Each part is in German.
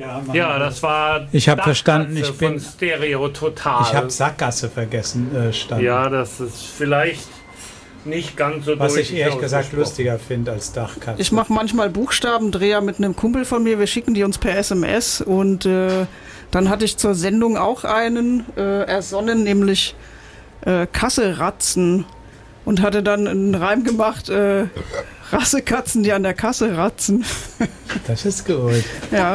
Ja, das war. Ich habe verstanden, ich bin von Stereo Total. Ich habe Sackgasse vergessen. Ja, das ist vielleicht nicht ganz so. Was ich ehrlich gesagt lustiger finde als Dachkatze. Ich mache manchmal Buchstabendreher mit einem Kumpel von mir. Wir schicken die uns per SMS und dann hatte ich zur Sendung auch einen ersonnen, nämlich Kasseratzen, und hatte dann einen Reim gemacht. Rassekatzen, die an der Kasse ratzen. Das ist gut. Ja.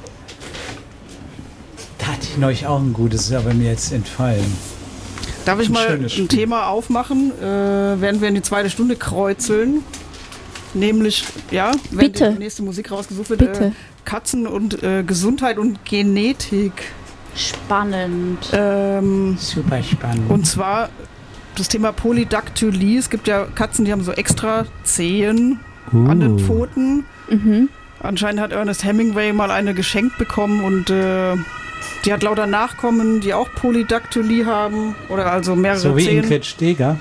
Da hatte ich neulich auch ein gutes, ist aber mir jetzt entfallen. Darf ich mal ein Thema aufmachen, während wir in die zweite Stunde kreuzeln? Nämlich, ja, wenn die nächste Musik rausgesucht wird, Katzen und Gesundheit und Genetik. Spannend. Super spannend. Und zwar das Thema Polydactylie. Es gibt ja Katzen, die haben so extra Zehen an den Pfoten. Mhm. Anscheinend hat Ernest Hemingway mal eine geschenkt bekommen und die hat lauter Nachkommen, die auch Polydactylie haben. Oder also mehrere Zehen. So wie Ingrid Steger?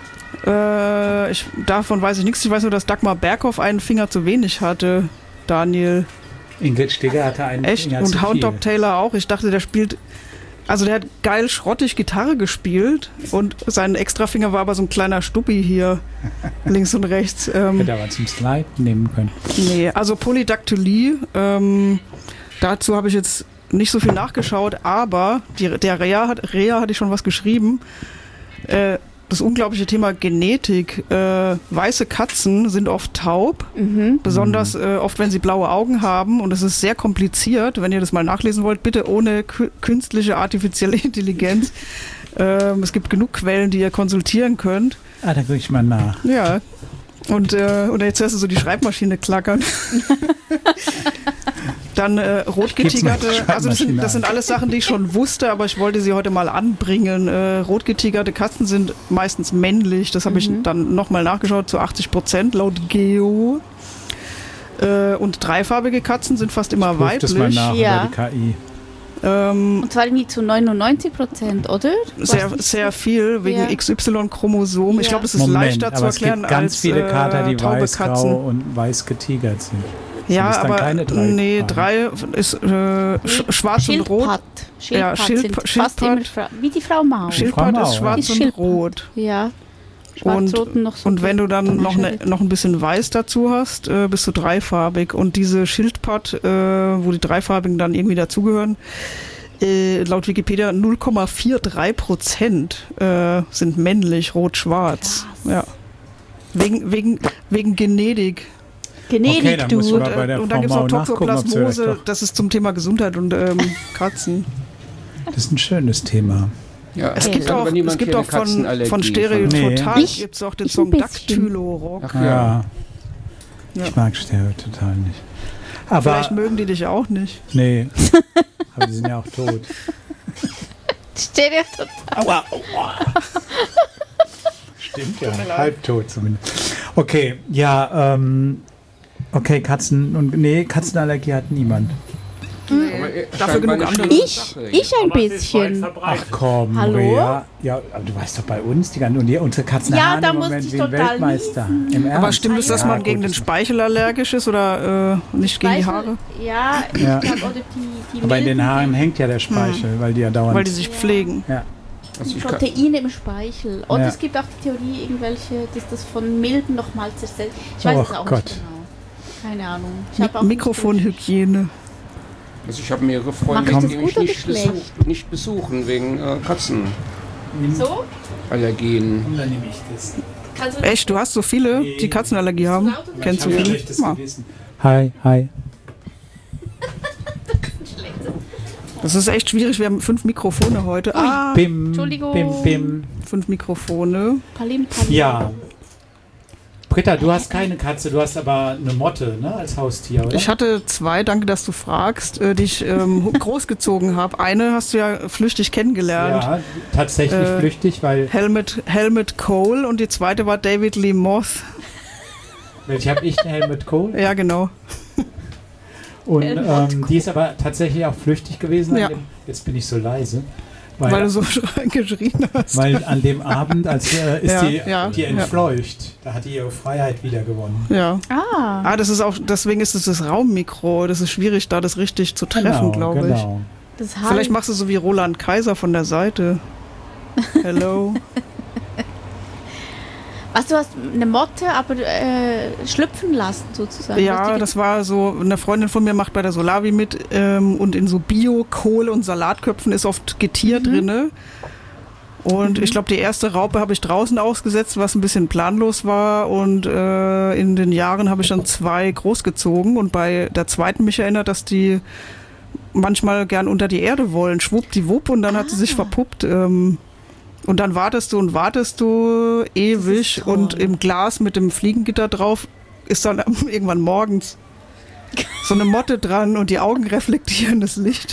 Davon weiß ich nichts. Ich weiß nur, dass Dagmar Berghoff einen Finger zu wenig hatte, Daniel. Ingrid Steger hatte einen Finger und zu Hound viel. Dog Taylor auch. Ich dachte, der spielt... Also der hat geil schrottig Gitarre gespielt und sein Extrafinger war aber so ein kleiner Stuppi hier, links und rechts. Hätte aber zum Slide nehmen können. Nee, also Polydactylie, dazu habe ich jetzt nicht so viel nachgeschaut, aber der Rea hatte ich schon was geschrieben. Das unglaubliche Thema Genetik. Weiße Katzen sind oft taub, besonders oft, wenn sie blaue Augen haben. Und es ist sehr kompliziert. Wenn ihr das mal nachlesen wollt, bitte ohne künstliche artifizielle Intelligenz. Es gibt genug Quellen, die ihr konsultieren könnt. Da gucke ich mal nach. Ja. Und jetzt hörst du so die Schreibmaschine klackern. Dann rotgetigerte, also das sind alles Sachen, die ich schon wusste, aber ich wollte sie heute mal anbringen. Rotgetigerte Katzen sind meistens männlich, das habe ich dann nochmal nachgeschaut, zu 80% laut Geo. Und dreifarbige Katzen sind fast immer weiblich. Das mal nach über die KI. Und zwar irgendwie zu 99%, oder? Sehr viel, wegen XY-Chromosom. Ja. Ich glaube, das ist leichter zu erklären als ganz viele Kater, die weiß-grau Katzen. und weiß getigert sind. Ja, aber keine drei ist schwarz und rot. Schildpad wie die Frau Maus. Schildpad ist schwarz und rot. Ja. Schwarz-rot und noch so. Und wenn du dann noch ein bisschen weiß dazu hast, bist du dreifarbig. Und diese Schildpad, wo die dreifarbigen dann irgendwie dazugehören, laut Wikipedia 0,43% sind männlich, rot-schwarz. Ja. Wegen Genetik. Genetik, okay, du. Und dann gibt es noch Toxoplasmose, das ist zum Thema Gesundheit und Katzen. Das ist ein schönes Thema. Ja, es gibt auch von Stereo Total gibt es auch den Song Dactylo-Rock. Ja. Ich mag Stereo Total nicht. Aber vielleicht mögen die dich auch nicht. Nee, aber die sind ja auch tot. Stereo Total. Aua, aua. Stimmt ja, halbtot zumindest. Okay, ja, okay, Katzenallergie hat niemand. Dafür genug andere. Ich ein bisschen. Ach komm, hallo? Rea. Ja, aber du weißt doch bei uns, unsere Katzen haben im Moment wie ein Weltmeister. Aber stimmt es, dass man gegen den Speichel allergisch ist oder nicht gegen die Haare? Ja, ich glaube, oder die aber in den Haaren hängt ja der Speichel, weil die ja dauernd... Weil die sich pflegen. Ja. Proteine im Speichel. Und es gibt auch die Theorie, dass das von Milben nochmal zersetzt. Ich weiß es auch nicht genau. Keine Ahnung. Mikrofonhygiene. Also ich habe mehrere Freunde, die mich nicht besuchen wegen Katzenallergien. So? Und dann nehme ich das. Echt? Du hast so viele, die Katzenallergie haben? Kennst du viele? Hi. Das ist echt schwierig. Wir haben 5 Mikrofone heute. Bim, Entschuldigung. Bim. 5 Mikrofone. Palim. Ja. Britta, du hast keine Katze, du hast aber eine Motte, ne, als Haustier, oder? Ich hatte 2, danke, dass du fragst, die ich großgezogen habe. Eine hast du ja flüchtig kennengelernt. Ja, tatsächlich flüchtig, weil... Helmut Cole und die zweite war David Lee Moth. Welche habe ich, Helmut Cole? Ja, genau. Und die ist aber tatsächlich auch flüchtig gewesen. Ja. Jetzt bin ich so leise. Weil du so geschrien hast. Weil an dem Abend, als ist die entfleucht. Da hat die ihre Freiheit wieder gewonnen. Ja. Das ist auch, deswegen ist es das Raummikro. Das ist schwierig, da das richtig zu treffen, glaube ich. Vielleicht machst du so wie Roland Kaiser von der Seite. Hello. Was, du hast eine Motte, aber schlüpfen lassen sozusagen? Ja, das war so, eine Freundin von mir macht bei der Solavi mit und in so Bio-Kohl- und Salatköpfen ist oft Getier drinne. Und ich glaube, die erste Raupe habe ich draußen ausgesetzt, was ein bisschen planlos war. Und in den Jahren habe ich dann 2 großgezogen. Und bei der zweiten mich erinnert, dass die manchmal gern unter die Erde wollen. Schwuppdiwupp, und dann hat sie sich verpuppt. Und dann wartest du ewig und im Glas mit dem Fliegengitter drauf ist dann irgendwann morgens so eine Motte dran und die Augen reflektieren das Licht.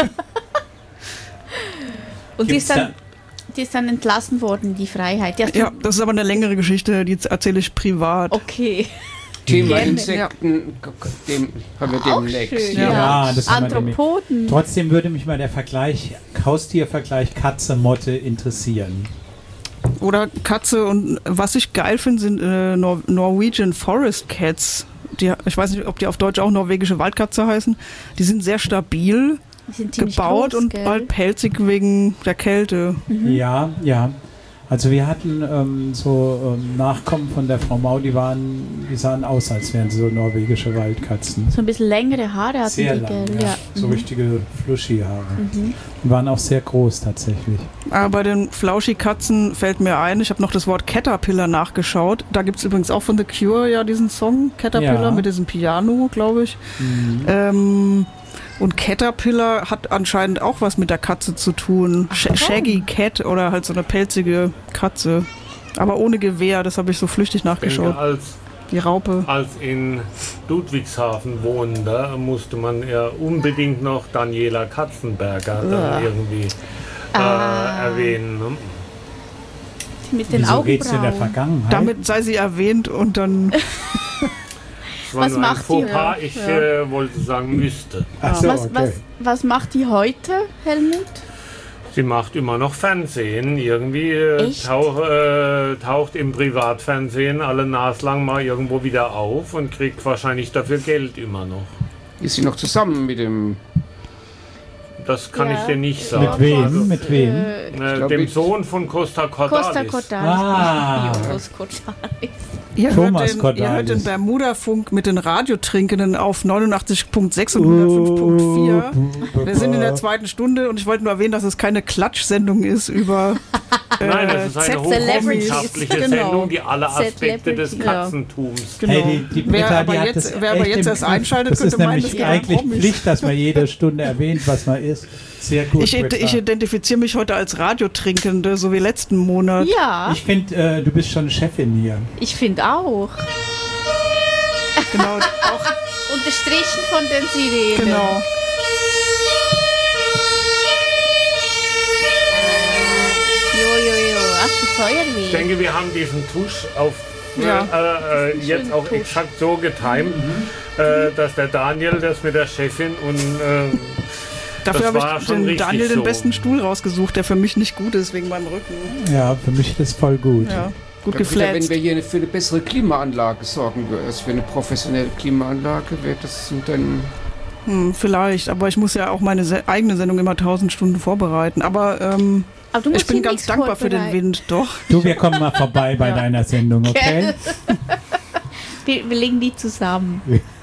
Und die ist dann entlassen worden, die Freiheit. Ja, das ist aber eine längere Geschichte, die erzähle ich privat. Okay. Thema Insekten, haben wir demnächst. Ja, das Anthropoden. Trotzdem würde mich mal der Haustiervergleich Katze, Motte interessieren. Oder Katze, und was ich geil finde, sind Norwegian Forest Cats. Ich weiß nicht, ob die auf Deutsch auch norwegische Waldkatze heißen. Die sind sehr stabil, gebaut groß, und bald pelzig wegen der Kälte. Ja. Also wir hatten Nachkommen von der Frau Mau, die sahen aus, als wären sie so norwegische Waldkatzen. So ein bisschen längere Haare hatten sehr die, lang, gell? Ja. So richtige Fluschi-Haare. Die waren auch sehr groß tatsächlich. Aber bei den Flauschi-Katzen fällt mir ein, ich habe noch das Wort Caterpillar nachgeschaut. Da gibt es übrigens auch von The Cure ja diesen Song Caterpillar mit diesem Piano, glaube ich. Und Caterpillar hat anscheinend auch was mit der Katze zu tun. Shaggy Cat oder halt so eine pelzige Katze. Aber ohne Gewehr, das habe ich so flüchtig nachgeschaut. Die Raupe. Als in Ludwigshafen wohnte, musste man ja unbedingt noch Daniela Katzenberger dann irgendwie erwähnen. Ne? Mit den Augenbrauen. Geht's in der Vergangenheit? Damit sei sie erwähnt und dann... Was macht die? Ich wollte sagen, müsste. So, okay. Was macht die heute, Helmut? Sie macht immer noch Fernsehen. Irgendwie taucht im Privatfernsehen alle naslang mal irgendwo wieder auf und kriegt wahrscheinlich dafür Geld immer noch. Ist sie noch zusammen mit dem... Das kann ich dir nicht sagen. Mit wem? Also, mit wem? Dem Sohn von Costa Cordalis. Costa Cordalis. Ihr hört den Bermuda-Funk mit den Radiotrinkenden auf 89.6 und 105.4. Wir sind in der 2. Stunde und ich wollte nur erwähnen, dass es keine Klatschsendung ist über Nein, es ist eine hochwissenschaftliche Sendung, die alle Aspekte des Katzentums. Genau. Hey, wer aber jetzt erst einschaltet, könnte meinen, das ist nämlich eigentlich Pflicht, dass man jede Stunde erwähnt, was man ist. Sehr gut. Ich identifiziere mich heute als Radiotrinkende, so wie letzten Monat. Ja. Ich finde, du bist schon Chefin hier. Ich finde auch. Genau. Auch unterstrichen von den Sirenen. Genau. Ach, die Feuerwehr. Ich denke, wir haben diesen Tusch auf jetzt auch exakt so getimt, dass der Daniel das mit der Chefin und dafür habe ich den Daniel den besten Stuhl rausgesucht, der für mich nicht gut ist wegen meinem Rücken. Ja, für mich ist das voll gut. Ja, gut geflätzt. Wenn wir hier für eine bessere Klimaanlage sorgen würden, also für eine professionelle Klimaanlage, wäre das dann... Vielleicht, aber ich muss ja auch meine eigene Sendung immer 1000 Stunden vorbereiten. Aber ich bin ganz dankbar für den Wind, doch. Du, wir kommen mal vorbei bei deiner Sendung, okay? Wir legen die zusammen.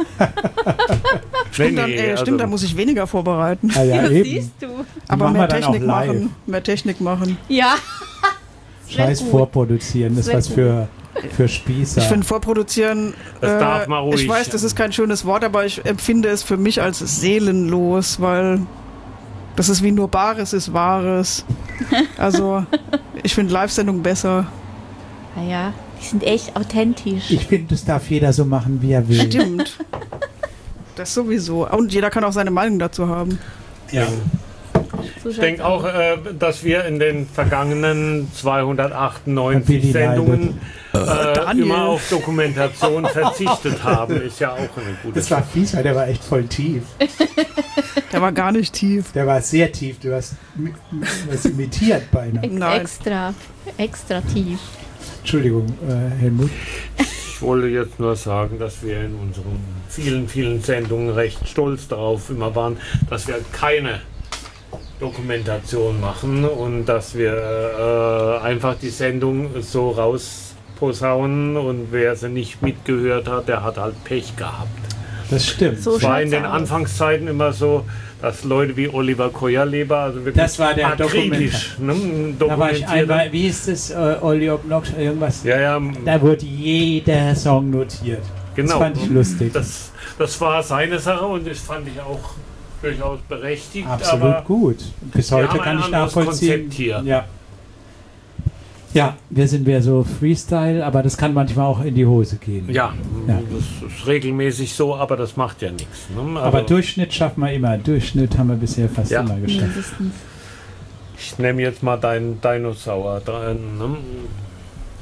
Stimmt, da muss ich weniger vorbereiten. Ah, ja, eben. Siehst du. Aber mehr Technik machen. Ja. Scheiß vorproduzieren, das ist was für Spießer. Ich finde vorproduzieren, das darf man ruhig. Ich weiß, das ist kein schönes Wort, aber ich empfinde es für mich als seelenlos, weil das ist wie nur Bares ist Wahres. Also, ich finde Live-Sendungen besser. Naja, die sind echt authentisch. Ich finde, das darf jeder so machen, wie er will. Stimmt. Das sowieso. Und jeder kann auch seine Meinung dazu haben. Ja. Ich denke auch, dass wir in den vergangenen 298 Sendungen immer auf Dokumentation verzichtet haben, ist ja auch eine gute Das war fies, weil der war echt voll tief. Der war gar nicht tief. Der war sehr tief. Du hast was imitiert beinahe. Extra tief. Entschuldigung, Helmut. Ich wollte jetzt nur sagen, dass wir in unseren vielen, vielen Sendungen recht stolz darauf immer waren, dass wir keine Dokumentation machen und dass wir einfach die Sendung so rausposaunen und wer sie nicht mitgehört hat, der hat halt Pech gehabt. Das stimmt. So es war in den Anfangszeiten immer so, dass Leute wie Oliver Keuerleber, also wirklich das war der akribisch, da war ich einmal, wie ist das, Olli Obnox, irgendwas? Ja. Da wurde jeder Song notiert. Genau. Das fand ich lustig. Das war seine Sache und das fand ich auch durchaus berechtigt. Absolut aber gut. Bis heute kann ich nachvollziehen. Konzept hier. Ja, wir sind mehr so Freestyle, aber das kann manchmal auch in die Hose gehen. Ja. Das ist regelmäßig so, aber das macht ja nichts. Ne? Aber Durchschnitt schaffen wir immer. Durchschnitt haben wir bisher fast immer geschafft. Ich nehme jetzt mal deinen Dinosaur dran. Ne?